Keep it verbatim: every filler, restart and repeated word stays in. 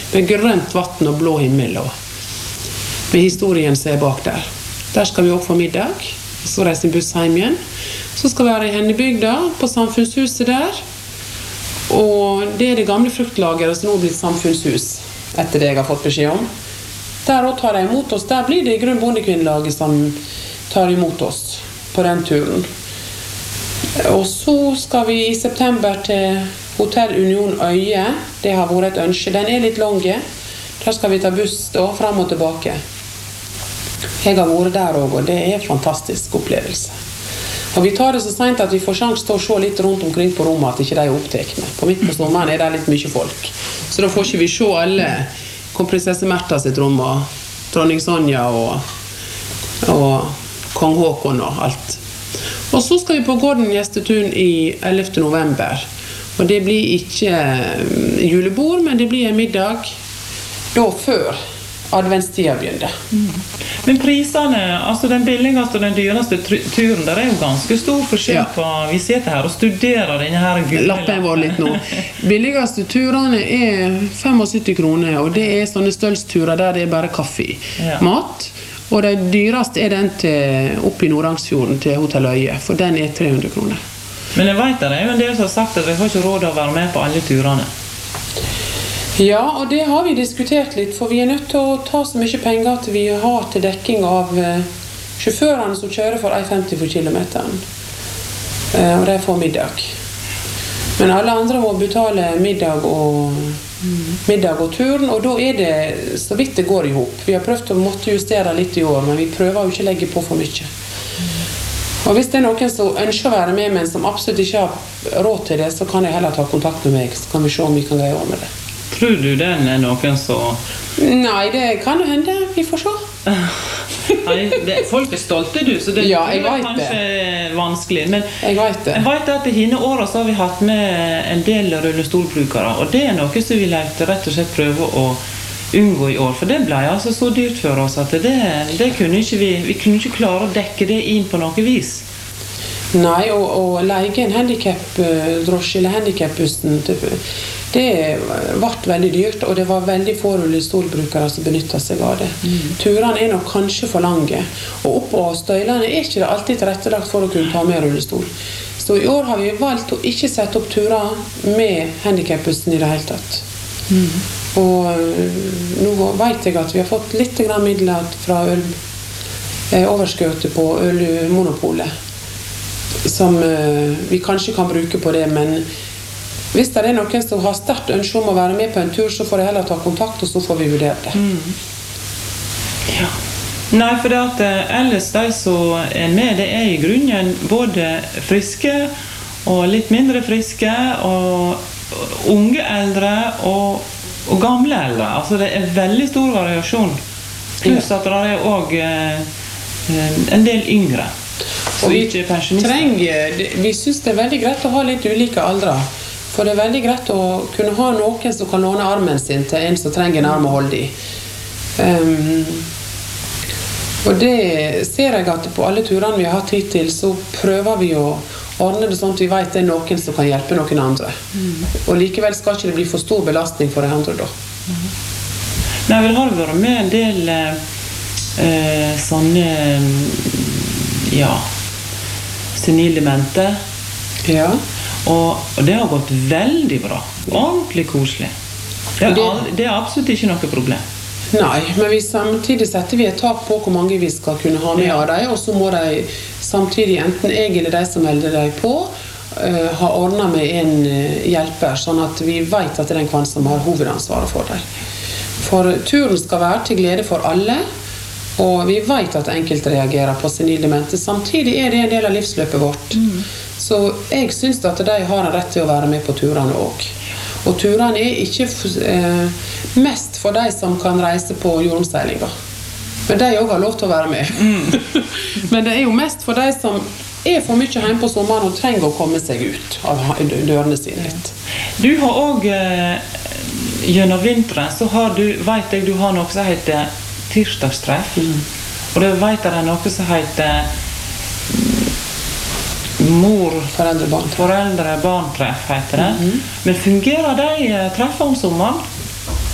med grønt vatten og blå himmel, og med historien som er bak der. Der skal vi opp for middag, så reiser en buss hjem igjen. Så skal vi være i Hennebygda, på samfunnshuset der, og det er det gamle fruktlageret som nå er blitt samfunnshus, etter det jeg har fått beskjed om. Der også tar de imot oss, der blir det Grønn Bondekvinnelaget som tar imot oss på den turen. Og så skal vi i september til Hotell Union Øye. Det har vært et ønske. Den er litt lange. Der skal vi ta buss da, frem og tilbake. Jeg har vært der også, og det er en fantastisk opplevelse. Og vi tar det så sent at vi får sjanse til å se litt rundt omkring på rommet, at ikke de er opptekne. På midt på sommeren er det litt mye folk. Så da får ikke vi se alle Kronprinsesse Märtha sitt rom, og dronning Sonja og, og kong Håkon og alt. Og så skal vi på Gården gjesteturen i ellevte november. Og det blir ikke julebord, men det blir en middag da før adventstida begynner. Mm. Men prisene, altså den billigste og den dyreste turen, der er jo ganske stor forskjell ja. På, vi sitter her og studerer denne her gule lappen vår litt nå. Billigste turene er syttifem kroner, og det er sånne stølsturer der det er bare kaffe, ja. Mat. Og det dyreste er den til, oppe i Nordangsfjorden til Hotell Øye, for den er tre hundre kroner. Men jeg vet det er jo en del som har sagt at vi har ikke råd å være med på alle turene. Ja, og det har vi diskutert litt, for vi er nødt til å ta så mye penger at vi har til dekking av uh, sjåførene som kjører for en femti for kilometeren. Uh, og de får middag. Men alle andre må betale middag og, middag og turen, og da er det så vidt det går i hop. Vi har prøvd å måtte justere litt i år, men vi prøver jo ikke å legge på for mye. Og hvis det er noen som ønsker å være med, men som absolutt ikke har råd til det, så kan jeg heller ta kontakt med meg, så kan vi se om vi kan greie over med det. Tror du den er noen som... Nei, det kan jo hende. Vi får se. Nei, det, folk er stolte du, så det, ja, jeg det er vet kanskje det. Vanskelig. Men jeg vet det. Jeg vet at i hine årene så har vi hatt med en del rullestolbrukere, og det er noe som vi lærte rett og slett prøve å unngå i år, for det ble altså så dyrt for oss at det, det kunne ikke vi, vi kunne ikke klare å dekke det inn på noe vis. Nei, og, og leie en handicap-drosje eller handicap-bussen, det ble veldig dyrt, og det var veldig få rullestolbrukere som benyttet seg av det. Mm. Turene er nok kanskje for lange, og oppå støylene er ikke det alltid tilrettelagt for å kunne ta med rullestol. Så i år har vi valgt å ikke sette opp turer med handicap-bussen i det hele tatt. Mm. Og nå vet jeg at vi har fått litt grann midler fra øl, overskøtet på ølmonopolet, som uh, vi kanskje kan bruke på det, men hvis det er noen som har sterkt ønske om å være med på en tur, så får jeg heller ta kontakt, og så får vi vurdere det. Mm. Ja. Nei, for det at uh, ellers de som er med, det er i grunnen både friske og litt mindre friske, og unge eldre og, og gamle eldre. Altså det er veldig stor variasjon. Pluss at det er også uh, en del yngre. Og vi trenger, vi synes det er veldig greit å ha litt ulike aldre, for det er veldig greit å kunne ha noen som kan låne armen sin til en som trenger en arm å holde i. Um, og det ser jeg at på alle turene vi har hatt hittil, så prøver vi å ordne det sånn at vi vet det er noen som kan hjelpe noen andre. Mm. Og likevel skal ikke det bli for stor belastning for de andre da. Mm. Nei, vel har det vært med en del eh, sånne ja senildemente. Ja. Og, og det har gått veldig bra. Ordentlig koselig. Det er, det, det er absolutt ikke noe problem. Nei, men vi samtidig setter vi et tak på hvor mange vi skal kunne ha med av dem, og så må de samtidig, enten jeg eller de som melder dem på, uh, ha ordnet med en uh, hjelper, sånn at vi vet at det er den kvann som har hovedansvaret for dem. For turen skal være til glede for alle, og vi vet at enkelte reagerer på senildemente. Samtidig er det en del av livsløpet vårt. Mm. Så jeg synes at de har en rett til å være med på turene også. Og turene er ikke eh, mest for de som kan reise på jordomseilinger. Men de også har lov til å være med. Mm. Men det er jo mest for de som er for mye hjemme på sommeren og trenger å komme seg ut av dørene sine litt. Du har også, eh, gjennom vinteren, så har du, vet jeg, du har noe som heter tirsdagstreff, mm. og det vet jeg noe som heter mor, foreldre, barn, foreldre, barntreff heter det. Mm-hmm. Men fungerer de treffer om sommeren?